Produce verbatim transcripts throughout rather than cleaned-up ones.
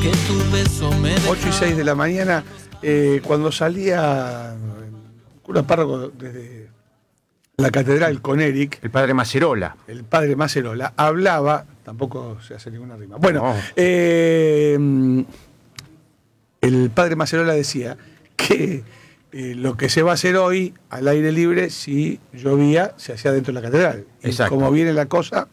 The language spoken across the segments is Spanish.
que tu beso me deja. ocho y seis de la mañana, eh, cuando salía el cura párroco desde la catedral con Eric, El padre Macerola. el padre Macerola, hablaba, tampoco se hace ninguna rima. Bueno, No. eh, el padre Macerola decía que eh, lo que se va a hacer hoy al aire libre, si llovía, se hacía dentro de la catedral. Y Exacto. como viene la cosa,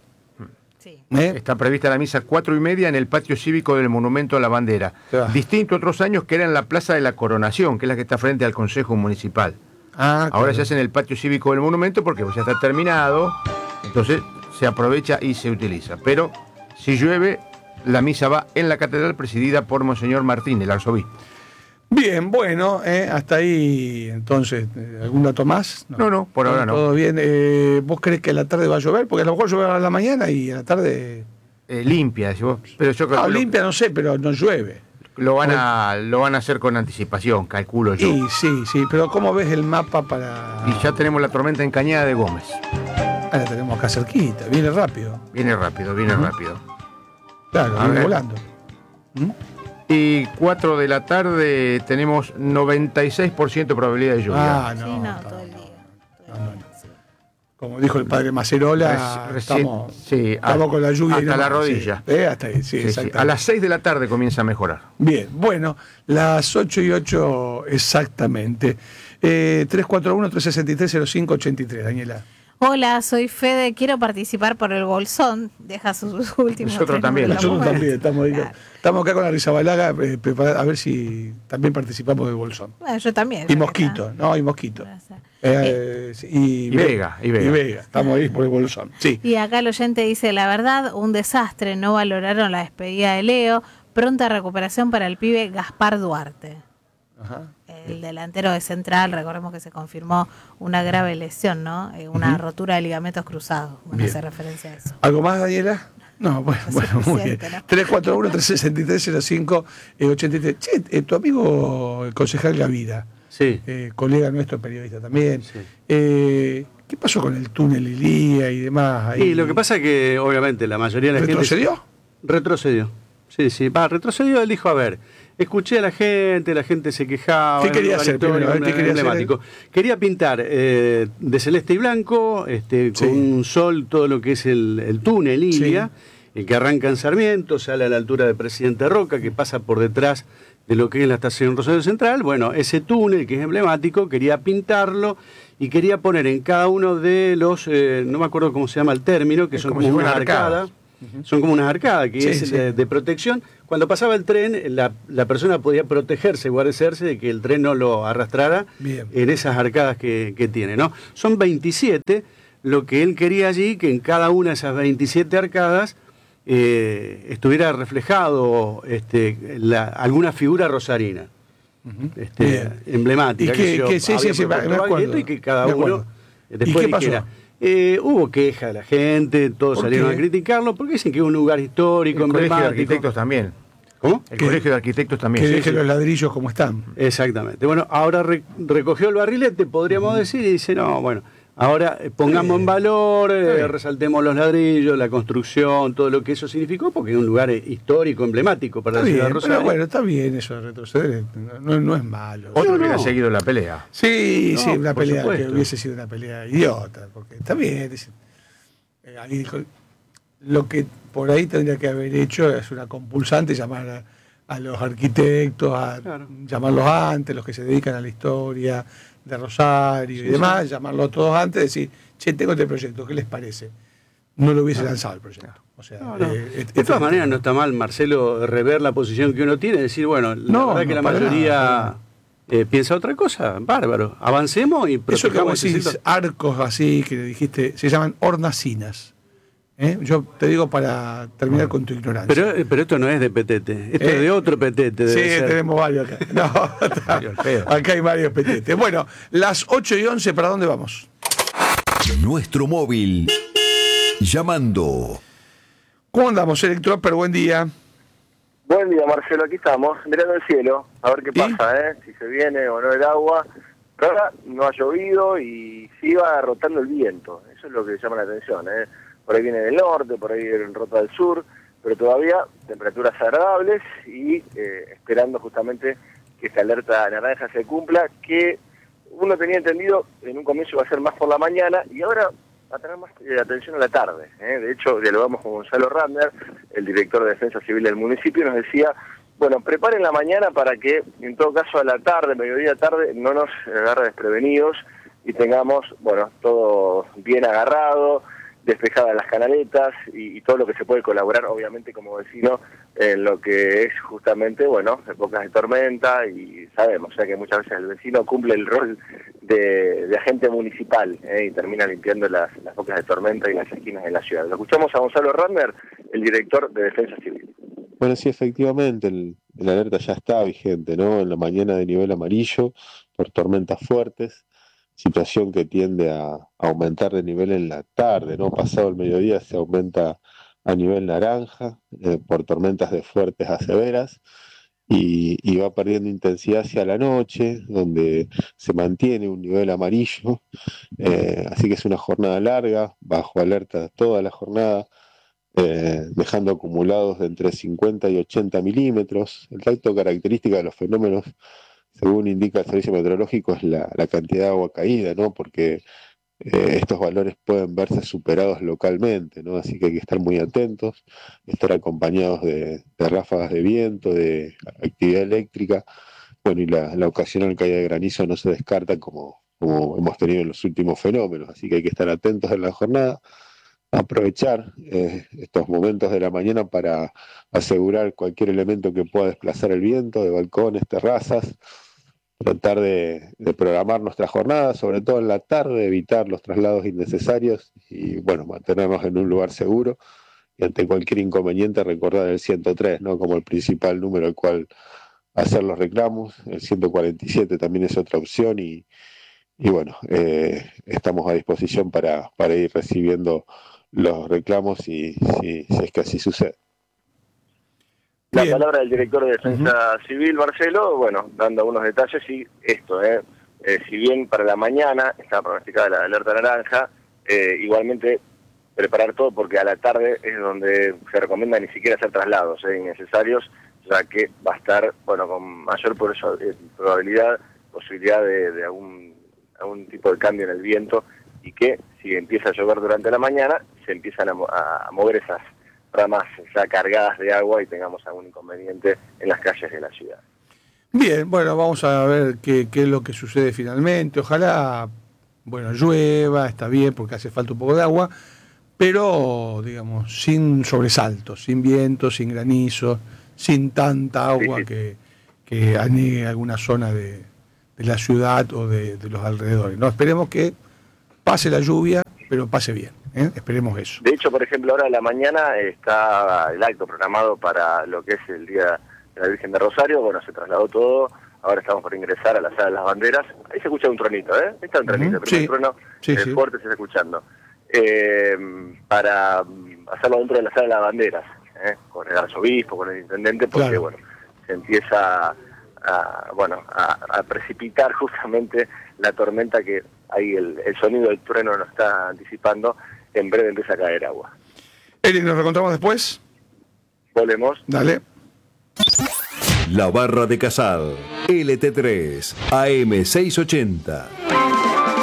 Sí. ¿eh? Está prevista la misa cuatro y media en el patio cívico del Monumento a la Bandera. Ah. Distinto a otros años que era en la Plaza de la Coronación, que es la que está frente al Consejo Municipal. Ah, Ahora claro. se hace en el patio cívico del monumento porque ya está terminado, entonces se aprovecha y se utiliza. Pero si llueve, la misa va en la catedral presidida por Monseñor Martín, el arzobispo. Bien, bueno, eh, hasta ahí, entonces, eh, ¿algún dato más? No, no, por ahora no. Todo bien. Eh, ¿Vos crees que a la tarde va a llover? Porque a lo mejor llueve a la mañana y a la tarde... Eh, limpia, decís vos. Pero yo No, calculo limpia no sé, pero no llueve. que lo van a lo van a hacer con anticipación, calculo yo. Y sí, sí, pero ¿cómo ves el mapa para...? Y ya tenemos la tormenta en Cañada de Gómez. Ah, la tenemos acá cerquita, viene rápido. Viene rápido, viene Ujú. rápido. Claro, A viene ver. volando. ¿Mm? Y cuatro de la tarde tenemos noventa y seis por ciento de probabilidad de lluvia. Ah, no. Sí, no, está- todo el día. no, no, no. Como dijo el padre Macerola, Reci- reci- estamos, sí, estamos a- con la lluvia. y hasta no la más, rodilla. sí. Eh, hasta ahí, sí, Sí, sí. exactamente. A las seis de la tarde comienza a mejorar. Bien, bueno, las ocho y ocho exactamente. Eh, tres cuatro uno, tres seis tres, cero cinco ocho tres, Daniela. Hola, soy Fede, quiero participar por el Bolsón. Deja sus últimos Nosotros tres también, números. Nosotros también estamos, ahí, Claro. estamos acá con la Rizabalaga, eh, prepara- a ver si también participamos del Bolsón. Bueno, yo también. Y ya que Mosquito, está. no, y Mosquito. Gracias. Eh, sí, y, y Vega, y Vega. Y Vega, estamos ahí por el Bolsón. Sí. Y acá el oyente dice, la verdad, un desastre, no valoraron la despedida de Leo, pronta recuperación para el pibe Gaspar Duarte. Ajá. El delantero de Central, recordemos que se confirmó una grave lesión, ¿no? Eh, una Ujú. rotura de ligamentos cruzados. Bueno, Bien. hace referencia a eso. ¿Algo más, Daniela? No, bueno, Es bueno, muy bien. suficiente, ¿no? tres cuatro uno, tres seis tres, cero cinco ocho tres. Che, eh, tu amigo el concejal Gavida, Sí. eh, colega nuestro, periodista también, Sí. eh, ¿qué pasó con el túnel Ilía y demás? Ahí? Y lo que pasa es que, obviamente, la mayoría de la ¿Retrocedió? gente... Retrocedió. Sí, sí. Va, retrocedió. Él dijo, a ver, escuché a la gente, la gente se quejaba. ¿Qué era un quería lugar hacer histórico, primero? A ver, ¿qué un quería hacer emblemático. Quería pintar eh, de celeste y blanco, este, con Sí. un sol, todo lo que es el, el túnel Ilia, el que arranca en Sarmiento, sale a la altura de Presidente Roca, que pasa por detrás de lo que es la estación Rosario Central. Bueno, ese túnel que es emblemático, quería pintarlo y quería poner en cada uno de los, eh, no me acuerdo cómo se llama el término, que Es son como como, si unas fueran arcadas. arcadas. Son como unas arcadas, que Sí, es sí. de, de protección. Cuando pasaba el tren, la, la persona podía protegerse, guarecerse de que el tren no lo arrastrara Bien. en esas arcadas que, que tiene, ¿no? Son veintisiete, lo que él quería allí, que en cada una de esas veintisiete arcadas eh, estuviera reflejado este, la- alguna figura rosarina. Este, Bien. emblemática. ¿Y qué- qué sé yo, qué- sí, había sí, sí, puesto me acuerdo, Baglietto y que cada me uno acuerdo. eh, ¿Y después qué pasó? dijera. Eh, hubo queja de la gente, todos ¿Por salieron qué? a criticarlo, porque dicen que es un lugar histórico, El colegio de emblemático. arquitectos también. ¿Cómo? El Que- colegio de arquitectos también. Que Sí, deje sí. los ladrillos como están. Exactamente. Bueno, ahora re- recogió el barrilete, podríamos decir, y dice, no, bueno, ahora eh, pongamos en valor, eh, Está bien. resaltemos los ladrillos, la construcción, todo lo que eso significó, porque es un lugar eh, histórico, emblemático para Está la ciudad de bien, Rosario. pero bueno, está bien eso de retroceder, no, no- no es malo. Otro No, que no. ha seguido la pelea. Sí, No, sí, una por pelea supuesto. que hubiese sido una pelea idiota, porque está bien. dice, eh, ahí dijo, lo que por ahí tendría que haber hecho es una compulsante, llamar a, a los arquitectos, a Claro. llamarlos antes, los que se dedican a la historia de Rosario y Sí, demás, llamarlos todos antes, decir, che, tengo este proyecto, ¿qué les parece? No lo hubiese lanzado el proyecto. O sea, No, no. eh, De este- todas maneras no está mal, Marcelo, rever la posición que uno tiene, decir, bueno, la No, verdad que no, la para mayoría nada, eh, piensa otra cosa, bárbaro. Avancemos y Eso que vos protejamos ese decís, sector. arcos así, que dijiste, se llaman hornacinas. ¿Eh? Yo te digo para terminar con tu ignorancia. Pero, eh, pero esto no es de Petete, esto Eh, es de otro Petete. sí, debe ser. tenemos varios acá. No, está- Mario Alpedo. acá hay varios petetes. Bueno, las ocho y once, ¿para dónde vamos? Nuestro móvil. Llamando. ¿Cómo andamos, Electroper? Buen día. Buen día, Marcelo, aquí estamos, mirando el cielo, a ver qué ¿Y? pasa, ¿eh? Si se viene o no el agua. Pero ahora no ha llovido y sí va rotando el viento, eso es lo que llama la atención, ¿eh? Por ahí viene del norte, por ahí rota del sur, pero todavía temperaturas agradables y eh, esperando justamente que esta alerta naranja se cumpla, que uno tenía entendido en un comienzo iba a ser más por la mañana y ahora va a tener más eh, atención a la tarde. ¿eh? De hecho, dialogamos con Gonzalo Radner, el director de Defensa Civil del municipio, y nos decía, bueno, preparen la mañana para que en todo caso a la tarde, mediodía tarde, no nos agarre desprevenidos y tengamos, bueno, todo bien agarrado, despejadas las canaletas y, y todo lo que se puede colaborar, obviamente, como vecino, en lo que es justamente, bueno, épocas de tormenta, y sabemos, o sea, que muchas veces el vecino cumple el rol de, de agente municipal ¿eh? y termina limpiando las, las bocas de tormenta y las esquinas de la ciudad. Lo escuchamos a Gonzalo Radner, el director de Defensa Civil. Bueno, sí, efectivamente, el, el alerta ya está vigente, ¿no? En la mañana de nivel amarillo por tormentas fuertes, situación que tiende a aumentar de nivel en la tarde, ¿no? Pasado el mediodía se aumenta a nivel naranja eh, por tormentas de fuertes a severas y, y va perdiendo intensidad hacia la noche, donde se mantiene un nivel amarillo, eh, así que es una jornada larga, bajo alerta toda la jornada, eh, dejando acumulados de entre cincuenta y ochenta milímetros. El tacto característica de los fenómenos, según indica el servicio meteorológico, es la, la cantidad de agua caída, ¿no? Porque eh, estos valores pueden verse superados localmente, ¿no? Así que hay que estar muy atentos, estar acompañados de, de ráfagas de viento, de actividad eléctrica, bueno, y la, la ocasional caída de granizo no se descarta como, como hemos tenido en los últimos fenómenos, así que hay que estar atentos en la jornada, aprovechar eh, estos momentos de la mañana para asegurar cualquier elemento que pueda desplazar el viento, de balcones, terrazas, tratar de, de programar nuestra jornada, sobre todo en la tarde, evitar los traslados innecesarios y, bueno, mantenernos en un lugar seguro y ante cualquier inconveniente recordar el ciento tres, ¿no? Como el principal número al cual hacer los reclamos. El ciento cuarenta y siete también es otra opción y, y bueno, eh, estamos a disposición para, para ir recibiendo los reclamos y si, si es que así sucede. La Bien. palabra del director de Defensa uh-huh. Civil, Marcelo, bueno, dando algunos detalles y esto, eh, eh, si bien para la mañana está pronosticada la alerta naranja, eh, igualmente preparar todo porque a la tarde es donde se recomienda ni siquiera hacer traslados eh, innecesarios, ya que va a estar, bueno, con mayor probabilidad, posibilidad de, de algún, algún tipo de cambio en el viento y que si empieza a llover durante la mañana, se empiezan a, a mover esas ramas ya cargadas de agua y tengamos algún inconveniente en las calles de la ciudad. Bien, bueno, vamos a ver qué, qué es lo que sucede finalmente. Ojalá, bueno, llueva, está bien porque hace falta un poco de agua, pero, digamos, sin sobresaltos, sin viento, sin granizo, sin tanta agua sí, sí. que, que anegue alguna zona de, de la ciudad o de, de los alrededores. No, esperemos que pase la lluvia, pero pase bien. ¿Eh? Esperemos eso. De hecho, por ejemplo, ahora a la mañana está el acto programado para lo que es el Día de la Virgen de Rosario. Bueno, se trasladó todo. Ahora estamos por ingresar a la Sala de las Banderas. Ahí se escucha un tronito, ¿eh? Ahí está un tronito, uh-huh. pero sí. el trueno sí, eh, sí. fuerte se está escuchando. Eh, para hacerlo dentro de la Sala de las Banderas, ¿eh? Con el arzobispo, con el intendente, porque, claro. bueno, se empieza a, bueno, a, a precipitar justamente la tormenta que ahí el, el sonido del trueno nos está anticipando. En breve empieza a caer agua. Eric, ¿nos reencontramos después? Volvemos. Dale. La Barra de Casal, L T tres, A M seiscientos ochenta.